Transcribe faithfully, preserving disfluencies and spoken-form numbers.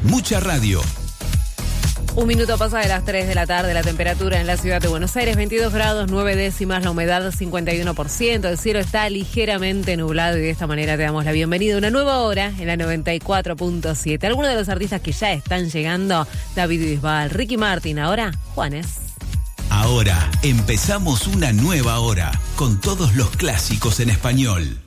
Mucha radio. Un minuto pasa de las tres de la tarde, la temperatura en la ciudad de Buenos Aires, veintidós grados, nueve décimas, la humedad cincuenta y uno por ciento, el cielo está ligeramente nublado y de esta manera te damos la bienvenida a una nueva hora en la noventa y cuatro punto siete. Algunos de los artistas que ya están llegando, David Bisbal, Ricky Martin, ahora Juanes. Ahora empezamos una nueva hora con todos los clásicos en español.